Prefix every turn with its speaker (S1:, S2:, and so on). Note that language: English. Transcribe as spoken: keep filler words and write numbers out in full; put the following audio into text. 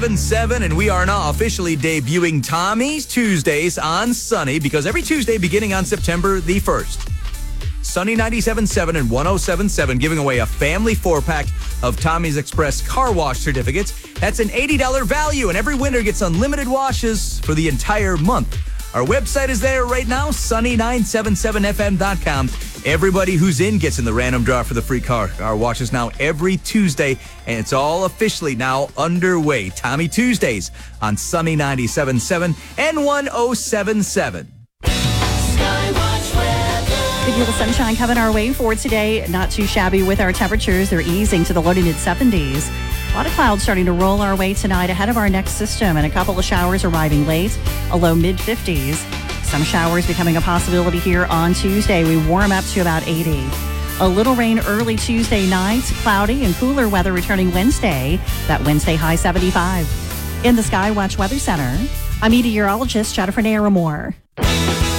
S1: seven, and we are now officially debuting Tommy's Tuesdays on Sunny, because every Tuesday beginning on September the first, Sunny ninety-seven point seven and one oh seven point seven giving away a family four-pack of Tommy's Express car wash certificates. That's an eighty dollars value, and every winner gets unlimited washes for the entire month. Our website is there right now, sunny nine seven seven f m dot com. Everybody who's in gets in the random draw for the free car. Our wash is now every Tuesday, and it's all officially now underway. Tommy Tuesdays on Sunny ninety-seven point seven and one oh seven point seven.
S2: Big deal of sunshine coming our way for today. Not too shabby with our temperatures. They're easing to the low to mid seventies. A lot of clouds starting to roll our way tonight ahead of our next system, and a couple of showers arriving late, a low mid fifties. Some showers becoming a possibility here on Tuesday. We warm up to about eighty. A little rain early Tuesday night, cloudy and cooler weather returning Wednesday. That Wednesday high seventy-five. In the Skywatch Weather Center, I'm meteorologist Jennifer Naramore.